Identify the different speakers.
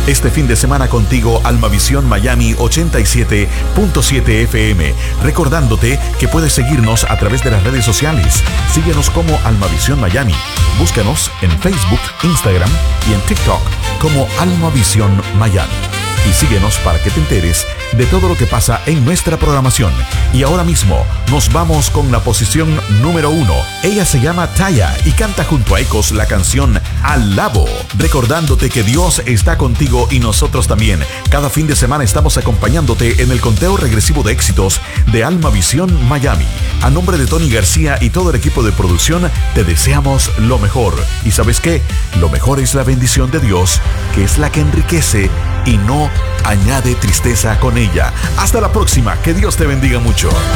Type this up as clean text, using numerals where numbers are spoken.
Speaker 1: Este fin de semana contigo, Almavisión Miami 87.7 FM. Recordándote que puedes seguirnos a través de las redes sociales. Síguenos como Almavisión Miami. Búscanos en Facebook, Instagram y en TikTok como Almavisión Miami. Y síguenos para que te enteres de todo lo que pasa en nuestra programación. Y ahora mismo nos vamos con la posición número 1. Ella se llama Taya y canta junto a Ecos la canción Alabo. Recordándote que Dios está contigo y nosotros también. Cada fin de semana estamos acompañándote en el conteo regresivo de éxitos de Almavisión Miami. A nombre de Tony García y todo el equipo de producción, te deseamos lo mejor. ¿Y sabes qué? Lo mejor es la bendición de Dios, que es la que enriquece y no añade tristeza con ella. Hasta la próxima, que Dios te bendiga mucho.